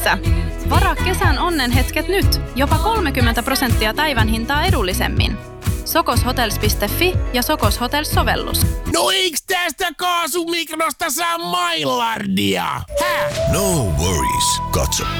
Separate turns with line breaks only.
Missä? Varaa kesän onnenhetket nyt. Jopa 30% päivän hintaa edullisemmin. Sokoshotels.fi ja Sokos Hotels-sovellus.
No eiks tästä kaasumikrosta saa mailardia? Häh?
No worries. Katso